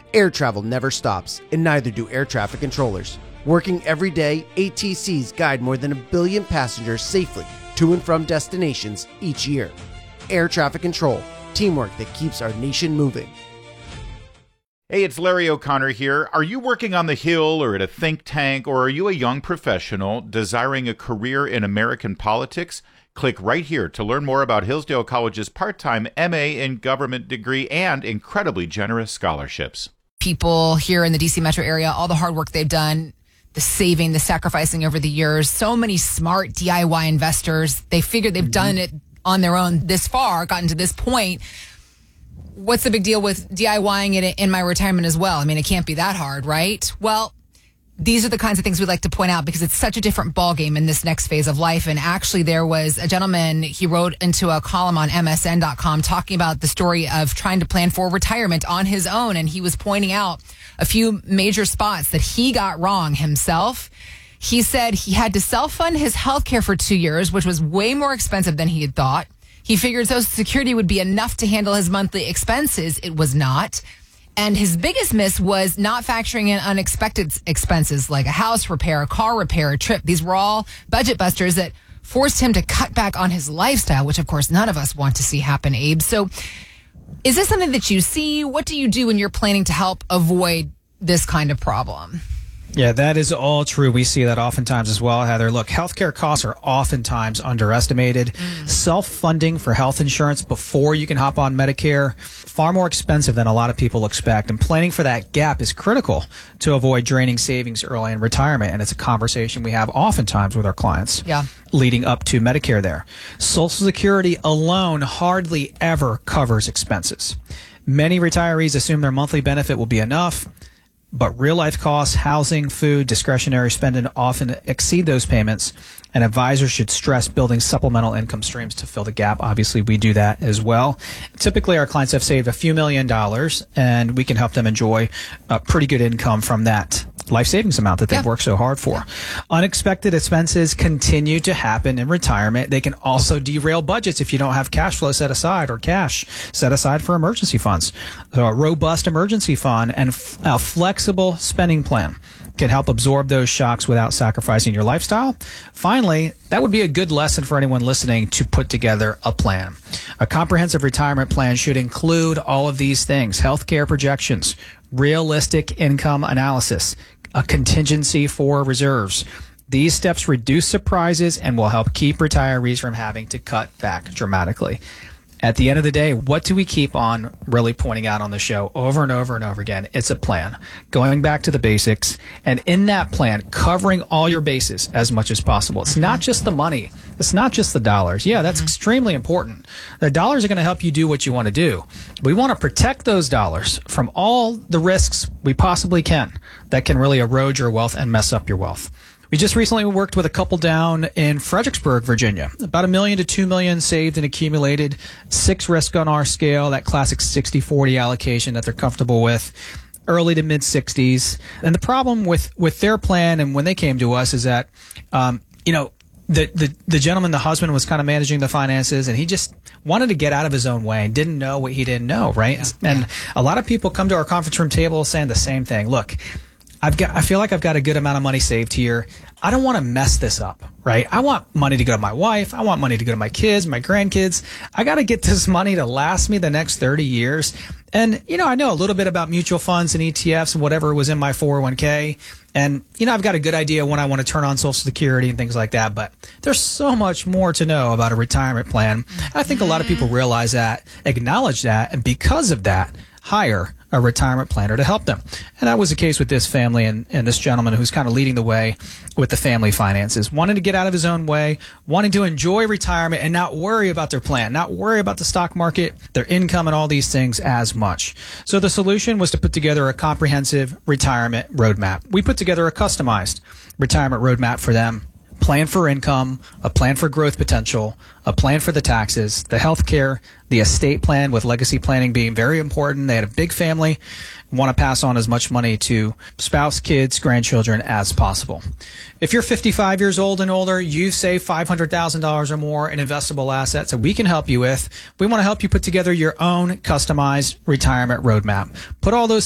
Air travel never stops, and neither do air traffic controllers. Working every day, ATCs guide more than 1 billion passengers safely to and from destinations each year. Air traffic control, teamwork that keeps our nation moving. Hey, it's Larry O'Connor here. Are you working on the Hill or at a think tank, or are you a young professional desiring a career in American politics? Click right here to learn more about Hillsdale College's part-time MA in government degree and incredibly generous scholarships. People here in the DC metro area, all the hard work they've done, the saving, the sacrificing over the years, so many smart DIY investors, they figured they've done it on their own this far, gotten to this point. What's the big deal with DIYing it in my retirement as well? I mean, it can't be that hard, right? Well, these are the kinds of things we like to point out because it's such a different ballgame in this next phase of life. And actually, there was a gentleman, he wrote into a column on MSN.com talking about the story of trying to plan for retirement on his own. And he was pointing out a few major spots that he got wrong himself. He said he had to self-fund his health care for 2 years, which was way more expensive than he had thought. He figured Social Security would be enough to handle his monthly expenses. It was not. And his biggest miss was not factoring in unexpected expenses like a house repair, a car repair, a trip. These were all budget busters that forced him to cut back on his lifestyle, which, of course, none of us want to see happen, Abe. So is this something that you see? What do you do when you're planning to help avoid this kind of problem? Yeah, that is all true. We see that oftentimes as well, Heather. Look, healthcare costs are oftentimes underestimated. Self-funding for health insurance before you can hop on Medicare, far more expensive than a lot of people expect. And planning for that gap is critical to avoid draining savings early in retirement. And it's a conversation we have oftentimes with our clients leading up to Medicare there. Social Security alone hardly ever covers expenses. Many retirees assume their monthly benefit will be enough. But real-life costs, housing, food, discretionary spending often exceed those payments, and advisors should stress building supplemental income streams to fill the gap. Obviously, we do that as well. Typically, our clients have saved a few $1,000,000, and we can help them enjoy a pretty good income from that life savings amount that they've worked so hard for. Unexpected expenses continue to happen in retirement. They can also derail budgets if you don't have cash flow set aside or cash set aside for emergency funds. So a robust emergency fund and a flexible spending plan can help absorb those shocks without sacrificing your lifestyle. Finally, that would be a good lesson for anyone listening to put together a plan. A comprehensive retirement plan should include all of these things: healthcare projections, realistic income analysis, a contingency for reserves. These steps reduce surprises and will help keep retirees from having to cut back dramatically. At the end of the day, what do we keep on really pointing out on the show over and over and over again? It's a plan. Going back to the basics, and in that plan, covering all your bases as much as possible. It's not just the money. It's not just the dollars. Yeah, that's extremely important. The dollars are going to help you do what you want to do. We want to protect those dollars from all the risks we possibly can that can really erode your wealth and mess up your wealth. We just recently worked with a couple down in Fredericksburg, Virginia. About $1 million to $2 million saved and accumulated. 6 risk on our scale, that classic 60-40 allocation that they're comfortable with. Early to mid 60s. And the problem with their plan and when they came to us is that, the gentleman, the husband, was kind of managing the finances, and he just wanted to get out of his own way and didn't know what he didn't know, right? Yeah. And a lot of people come to our conference room table saying the same thing. Look, I feel like I've got a good amount of money saved here. I don't want to mess this up, right? I want money to go to my wife. I want money to go to my kids, my grandkids. I got to get this money to last me the next 30 years. And, I know a little bit about mutual funds and ETFs and whatever was in my 401k. And, I've got a good idea when I want to turn on Social Security and things like that. But there's so much more to know about a retirement plan. I think a lot of people realize that, acknowledge that, and because of that, hire a retirement planner to help them. And that was the case with this family and this gentleman who's kind of leading the way with the family finances, wanting to get out of his own way, wanting to enjoy retirement and not worry about their plan, not worry about the stock market, their income, and all these things as much. So the solution was to put together a comprehensive retirement roadmap. We put together a customized retirement roadmap for them. Plan for income, a plan for growth potential, a plan for the taxes, the health care, the estate plan, with legacy planning being very important. They had a big family, want to pass on as much money to spouse, kids, grandchildren as possible. If you're 55 years old and older, you've saved $500,000 or more in investable assets that we can help you with. We want to help you put together your own customized retirement roadmap. Put all those